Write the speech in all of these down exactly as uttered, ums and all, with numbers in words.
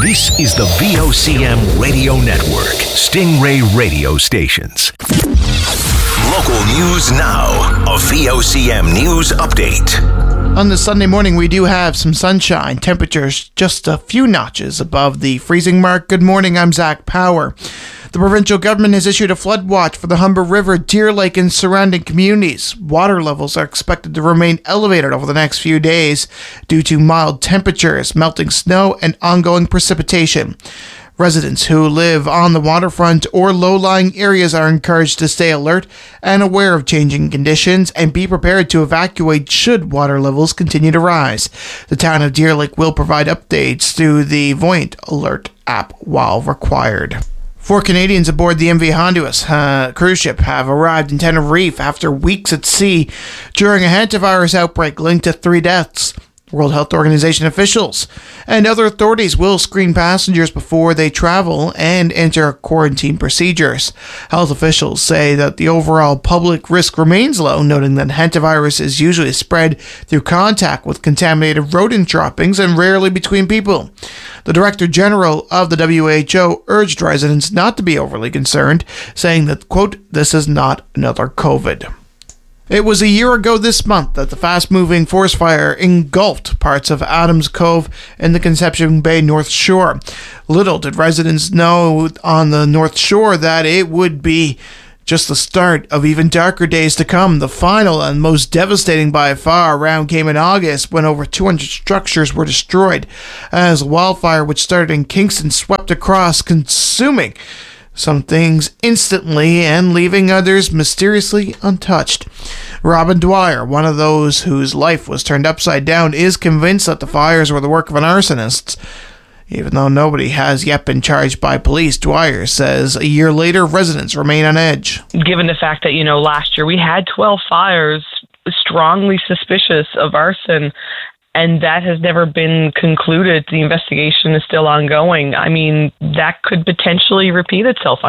This is the V O C M Radio Network, Stingray Radio Stations. Local news now, a V O C M News Update. On this Sunday morning, we do have some sunshine. Temperatures just a few notches above the freezing mark. Good morning, I'm Zach Power. The provincial government has issued a flood watch for the Humber River, Deer Lake, and surrounding communities. Water levels are expected to remain elevated over the next few days due to mild temperatures, melting snow, and ongoing precipitation. Residents who live on the waterfront or low-lying areas are encouraged to stay alert and aware of changing conditions and be prepared to evacuate should water levels continue to rise. The town of Deer Lake will provide updates through the Voyant Alert app while required. Four Canadians aboard the M V Honduras uh, cruise ship have arrived in Tenerife after weeks at sea during a hantavirus outbreak linked to three deaths. World Health Organization officials and other authorities will screen passengers before they travel and enter quarantine procedures. Health officials say that the overall public risk remains low, noting that hantavirus is usually spread through contact with contaminated rodent droppings and rarely between people. The Director General of the W H O urged residents not to be overly concerned, saying that, quote, "this is not another COVID." It was a year ago this month that the fast-moving forest fire engulfed parts of Adams Cove in the Conception Bay North Shore. Little did residents know on the North Shore that it would be just the start of even darker days to come. The final and most devastating by far round came in August when over two hundred structures were destroyed as a wildfire which started in Kingston swept across, consuming some things instantly and leaving others mysteriously untouched. Robin Dwyer, one of those whose life was turned upside down, is convinced that the fires were the work of an arsonist. Even though nobody has yet been charged by police, Dwyer says a year later, residents remain on edge. Given the fact that, you know, last year we had twelve fires strongly suspicious of arson, and that has never been concluded. The investigation is still ongoing. I mean, that could potentially repeat itself.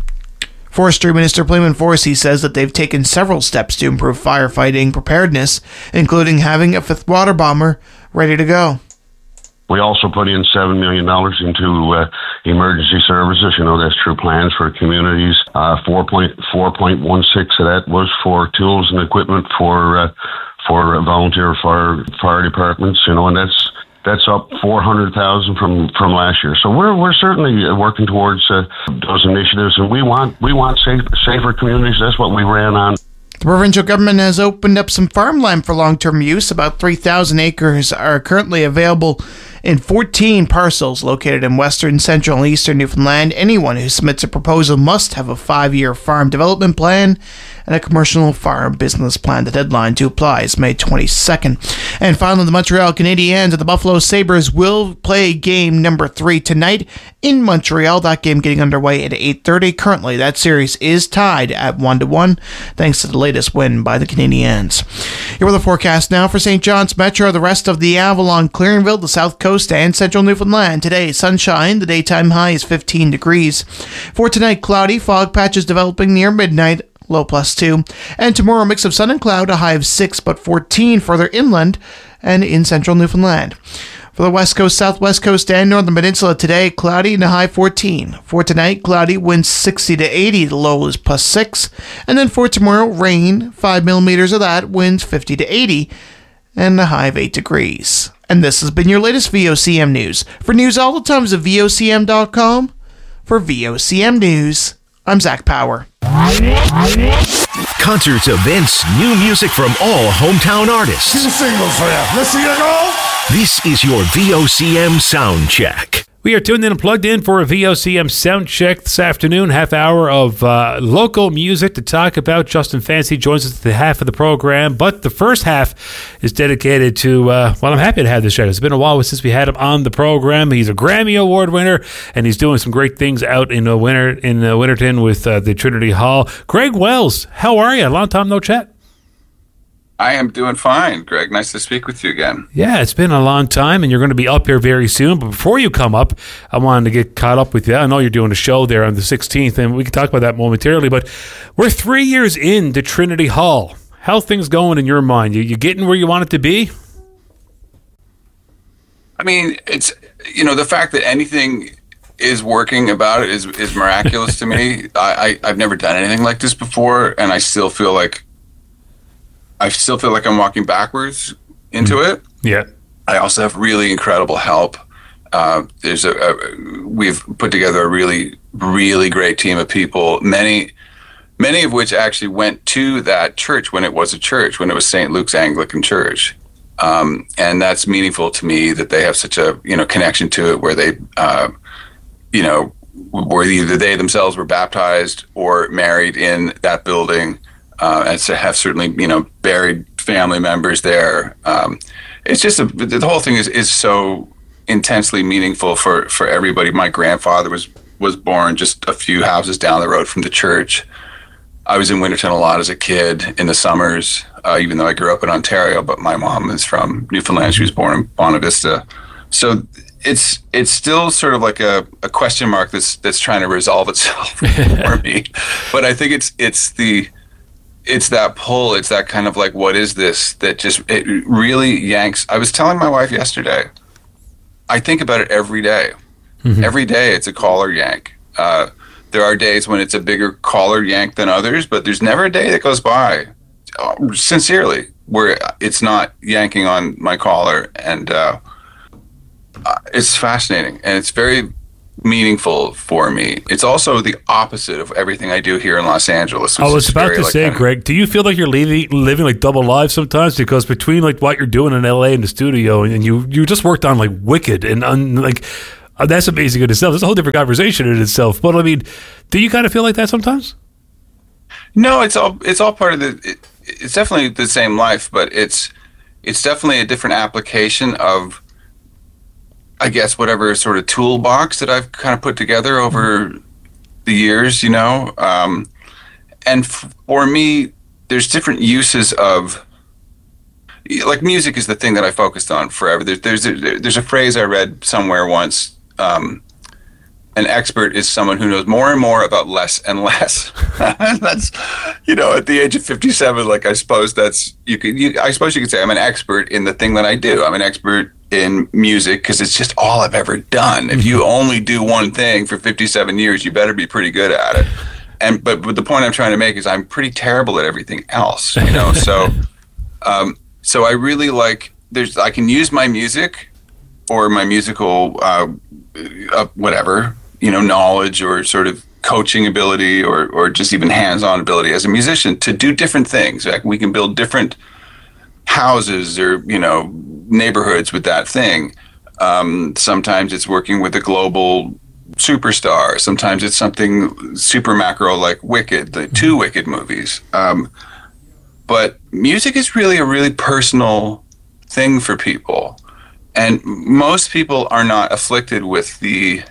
Forestry Minister Playman Forsey says that they've taken several steps to improve firefighting preparedness, including having a fifth water bomber ready to go. We also put in seven million dollars into uh, emergency services. You know, that's through plans for communities. Uh, four point one six of that was for tools and equipment for uh, for volunteer fire fire departments. You know, and that's that's up four hundred thousand from from last year. So we're we're certainly working towards uh, those initiatives, and we want we want safe, safer communities. That's what we ran on. The provincial government has opened up some farmland for long-term use. About three thousand acres are currently available in fourteen parcels located in western, central, and eastern Newfoundland. Anyone who submits a proposal must have a five-year farm development plan and a commercial farm business plan. The deadline to apply is May twenty-second. And finally, the Montreal Canadiens and the Buffalo Sabres will play game number three tonight in Montreal. That game getting underway at eight thirty. Currently, that series is tied at one to one, thanks to the latest win by the Canadiens. Here are the forecast now for Saint John's Metro, the rest of the Avalon, Clearingville, the South Coast, and central Newfoundland. Today, sunshine. The daytime high is fifteen degrees. For tonight, cloudy, fog patches developing near midnight, low plus two. And tomorrow, a mix of sun and cloud, a high of six, but fourteen further inland and in central Newfoundland. For the west coast, southwest coast, and northern peninsula today, cloudy and a high fourteen. For tonight, cloudy, winds sixty to eighty, the low is plus six. And then for tomorrow, rain, five millimeters of that, winds fifty to eighty, and a high of eight degrees. And this has been your latest V O C M News. For news all the time, visit V O C M dot com. For V O C M News, I'm Zach Power. Concerts, events, new music from all hometown artists. Two singles for you. Let's see you go. This is your V O C M Sound Check. We are tuned in and plugged in for a V O C M Sound Check this afternoon. Half hour of uh, local music to talk about. Justin Fancy joins us at the half of the program, but the first half is dedicated to, uh, well, I'm happy to have this show. It's been a while since we had him on the program. He's a Grammy Award winner, and he's doing some great things out in uh, winter in uh, Winterton with uh, the Trinity Hall. Greg Wells, how are you? Long time no chat. I am doing fine, Greg. Nice to speak with you again. Yeah, it's been a long time, and you're going to be up here very soon. But before you come up, I wanted to get caught up with you. I know you're doing a show there on the sixteenth, and we can talk about that momentarily. But we're three years into Trinity Hall. How are things going in your mind? You, you getting where you want it to be? I mean, it's you know, the fact that anything is working about it is is miraculous to me. I, I I've never done anything like this before, and I still feel like I still feel like I'm walking backwards into mm. it. Yeah. I also have really incredible help. Uh, there's a, a we've put together a really really great team of people. Many many of which actually went to that church when it was a church, when it was Saint Luke's Anglican Church. Um, and that's meaningful to me that they have such a, you know, connection to it where they, uh, you know, where either they themselves were baptized or married in that building, uh, and to have certainly, you know, buried family members there. Um, it's just, a, the whole thing is, is so intensely meaningful for, for everybody. My grandfather was, was born just a few houses down the road from the church. I was in Winterton a lot as a kid in the summers, uh, even though I grew up in Ontario, but my mom is from Newfoundland. She was born in Bonavista. So it's it's still sort of like a, a question mark that's that's trying to resolve itself for me. But I think it's it's the it's that pull, it's that kind of like, what is this that just, it really yanks. I was telling my wife yesterday, I think about it every day. Mm-hmm. Every day it's a collar yank. Uh, There are days when it's a bigger collar yank than others, but there's never a day that goes by, uh, sincerely, where it's not yanking on my collar. And uh, uh, it's fascinating, and it's very meaningful for me. It's also the opposite of everything I do here in Los Angeles. I was about very, to like, say, kind of, Greg, do you feel like you're living, living like double lives sometimes? Because between like what you're doing in L A in the studio, and you, you just worked on like Wicked and un, like... Uh, that's amazing in itself. It's a whole different conversation in itself. But I mean, do you kind of feel like that sometimes? No, it's all it's all part of the. It, it's definitely the same life, but it's it's definitely a different application of, I guess, whatever sort of toolbox that I've kind of put together over the years. You know, um, and f- for me, there's different uses of. Like, music is the thing that I focused on forever. There's there's a, there's a phrase I read somewhere once. Um, an expert is someone who knows more and more about less and less. That's, you know, at the age of fifty-seven, like, I suppose that's, you could, you, I suppose you could say I'm an expert in the thing that I do. I'm an expert in music because it's just all I've ever done. If you only do one thing for fifty-seven years, you better be pretty good at it. And, but, but the point I'm trying to make is I'm pretty terrible at everything else, you know, so, um, so I really like, there's, I can use my music or my musical, uh, uh, whatever, you know, knowledge or sort of coaching ability or, or just even hands-on ability as a musician to do different things. Like, we can build different houses or, you know, neighborhoods with that thing. Um, sometimes it's working with a global superstar. Sometimes it's something super macro like Wicked, the two Wicked movies. Um, but music is really a really personal thing for people. And most people are not afflicted with the,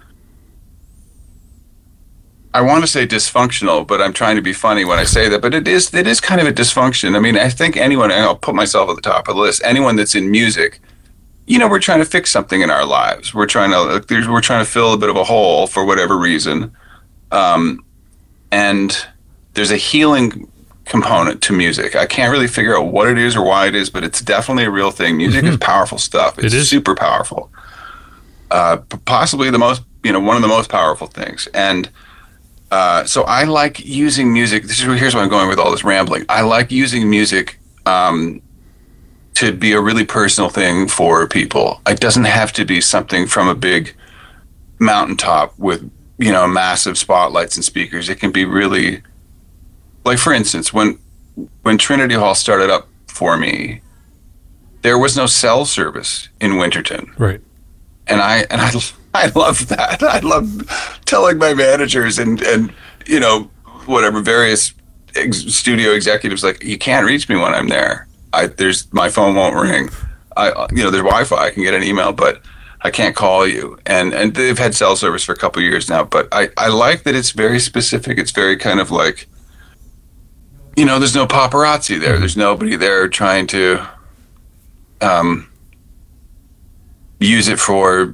I want to say dysfunctional, but I'm trying to be funny when I say that, but it is it is kind of a dysfunction. I mean, I think anyone, and I'll put myself at the top of the list, anyone that's in music, you know, we're trying to fix something in our lives. We're trying to, we're trying to fill a bit of a hole for whatever reason. Um, and there's a healing component to music. I can't really figure out what it is or why it is, but it's definitely a real thing. Music mm-hmm. is powerful stuff. It's it is. super powerful. Uh, possibly the most, you know, one of the most powerful things. And uh, so I like using music. This is here's where I'm going with all this rambling. I like using music um, to be a really personal thing for people. It doesn't have to be something from a big mountaintop with, you know, massive spotlights and speakers. It can be really, like, for instance, when when Trinity Hall started up for me, there was no cell service in Winterton. Right. And I and I I love that. I love telling my managers and and you know, whatever, various ex- studio executives, like, you can't reach me when I'm there. I there's my phone won't ring. I you know, there's Wi-Fi. I can get an email, but I can't call you. And and they've had cell service for a couple of years now. But I I like that it's very specific. It's very kind of like, you know, there's no paparazzi there. There's nobody there trying to um, use it for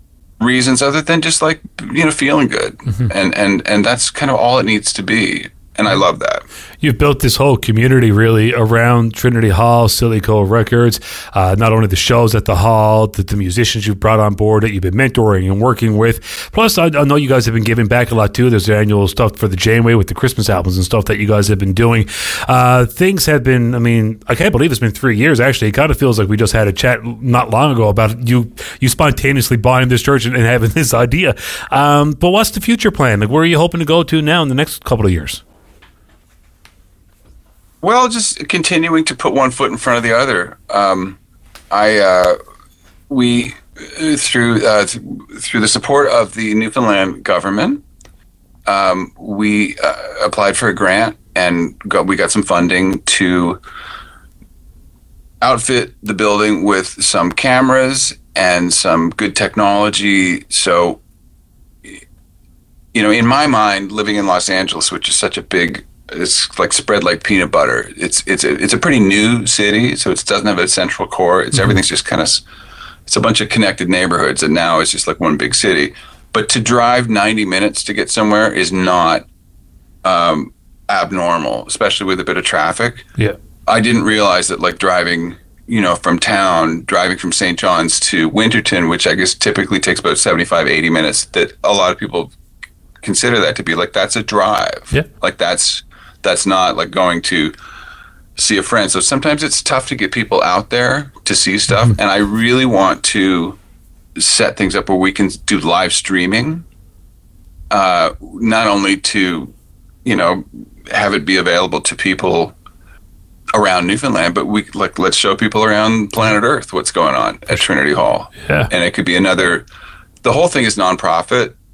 reasons other than just, like, you know, feeling good. Mm-hmm. And, and, and that's kind of all it needs to be. and I love that. You've built this whole community really around Trinity Hall, Silly Cole Records. Uh, not only the shows at the hall, the, the musicians you've brought on board that you've been mentoring and working with. Plus, I, I know you guys have been giving back a lot too. There's annual stuff for the Janeway with the Christmas albums and stuff that you guys have been doing. Uh, things have been, I mean, I can't believe it's been three years actually. It kind of feels like we just had a chat not long ago about you you spontaneously buying this church and, and having this idea. Um, but what's the future plan? Like, where are you hoping to go to now in the next couple of years? Well, just continuing to put one foot in front of the other. Um, I uh, we through uh, th- through the support of the Newfoundland government, um, we uh, applied for a grant and got, we got some funding to outfit the building with some cameras and some good technology. So, you know, in my mind, living in Los Angeles, which is such a big, it's like spread like peanut butter. It's it's a, it's a pretty new city, so it doesn't have a central core. It's mm-hmm. everything's just kind of, it's a bunch of connected neighborhoods, and now it's just like one big city. But to drive ninety minutes to get somewhere is not um, abnormal, especially with a bit of traffic. Yeah, I didn't realize that like driving, you know, from town, driving from Saint John's to Winterton, which I guess typically takes about seventy-five, eighty minutes, that a lot of people consider that to be like, that's a drive. Yeah. Like that's, that's not like going to see a friend. So sometimes it's tough to get people out there to see stuff. Mm-hmm. And I really want to set things up where we can do live streaming, uh, not only to, you know, have it be available to people around Newfoundland, but we like, let's show people around planet Earth what's going on at Trinity Hall. Yeah. And it could be another, the whole thing is nonprofit.